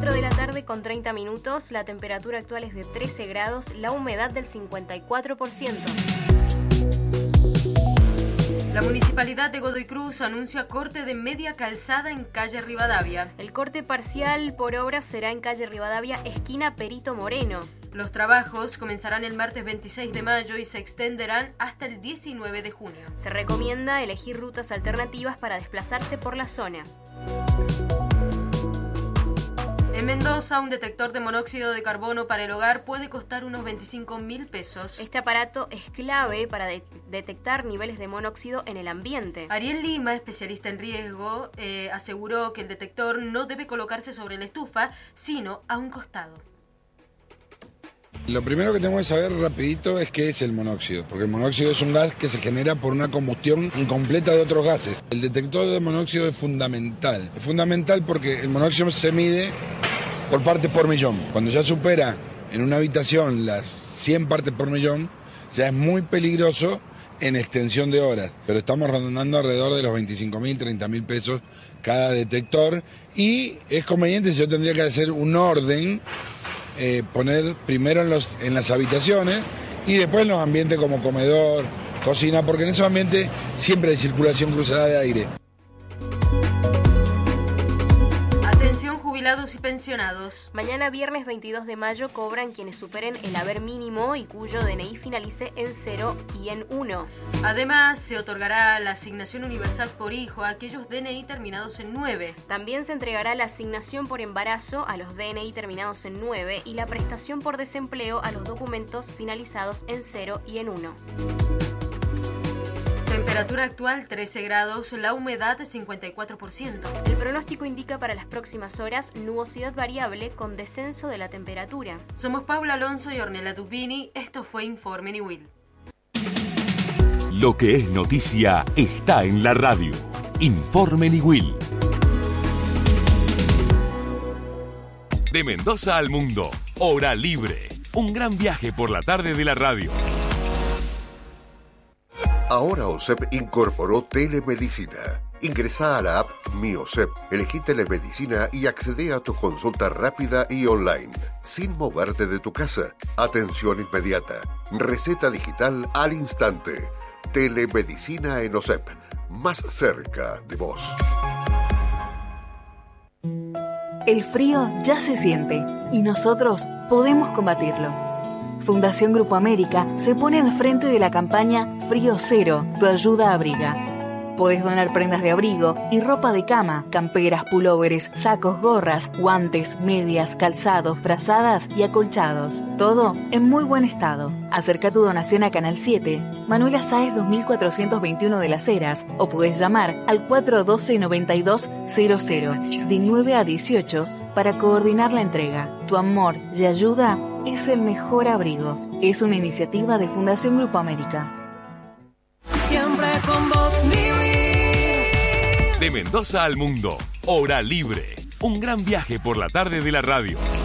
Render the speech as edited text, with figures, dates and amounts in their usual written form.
4 de la tarde con 30 minutos, la temperatura actual es de 13 grados, la humedad del 54%. La Municipalidad de Godoy Cruz anuncia corte de media calzada en calle Rivadavia. El corte parcial por obra será en calle Rivadavia, esquina Perito Moreno. Los trabajos comenzarán el martes 26 de mayo y se extenderán hasta el 19 de junio. Se recomienda elegir rutas alternativas para desplazarse por la zona. En Mendoza, un detector de monóxido de carbono para el hogar puede costar unos 25.000 pesos. Este aparato es clave para detectar niveles de monóxido en el ambiente. Ariel Lima, especialista en riesgo, aseguró que el detector no debe colocarse sobre la estufa, sino a un costado. Lo primero que tenemos que saber rapidito es qué es el monóxido, porque el monóxido es un gas que se genera por una combustión incompleta de otros gases. El detector de monóxido es fundamental. Es fundamental porque el monóxido se mide por partes por millón. Cuando ya supera en una habitación las 100 partes por millón, ya es muy peligroso en extensión de horas. Pero estamos rondando alrededor de los 25.000, 30.000 pesos cada detector. Y es conveniente, si yo tendría que hacer un orden, poner primero en las habitaciones y después en los ambientes como comedor, cocina, porque en esos ambientes siempre hay circulación cruzada de aire. Atención jubilados y pensionados. Mañana viernes 22 de mayo cobran quienes superen el haber mínimo y cuyo DNI finalice en 0 y en 1. Además, se otorgará la asignación universal por hijo a aquellos DNI terminados en 9. También se entregará la asignación por embarazo a los DNI terminados en 9 y la prestación por desempleo a los documentos finalizados en 0 y en 1. Temperatura actual 13 grados, la humedad 54%. El pronóstico indica para las próximas horas nubosidad variable con descenso de la temperatura. Somos Paula Alonso y Ornella Tupini. Esto fue Informe Niwil. Lo que es noticia está en la radio. Informe Niwil. De Mendoza al mundo, hora libre. Un gran viaje por la tarde de la radio. Ahora OSEP incorporó telemedicina. Ingresá a la app Mi OSEP, elegí telemedicina y accede a tu consulta rápida y online, sin moverte de tu casa. Atención inmediata, receta digital al instante. Telemedicina en OSEP, más cerca de vos. El frío ya se siente y nosotros podemos combatirlo. Fundación Grupo América se pone al frente de la campaña Frío Cero, tu ayuda abriga. Podés donar prendas de abrigo y ropa de cama, camperas, pulóveres, sacos, gorras, guantes, medias, calzados, frazadas y acolchados. Todo en muy buen estado. Acerca tu donación a Canal 7, Manuela Sáez 2421 de Las Heras, o podés llamar al 412-9200 de 9 a 18 para coordinar la entrega. Tu amor y ayuda es el mejor abrigo. Es una iniciativa de Fundación Grupo América. Siempre con vos, De Mendoza al mundo, hora libre. Un gran viaje por la tarde de la radio.